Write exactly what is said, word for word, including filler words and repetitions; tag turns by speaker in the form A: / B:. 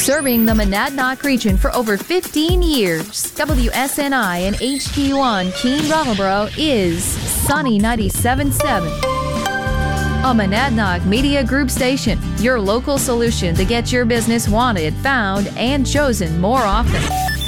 A: Serving the Monadnock region for over fifteen years, W S N I and H T one Keene Brattleboro is Sunny ninety-seven point seven. A Monadnock Media Group station, your local solution to get your business wanted, found, and chosen more often.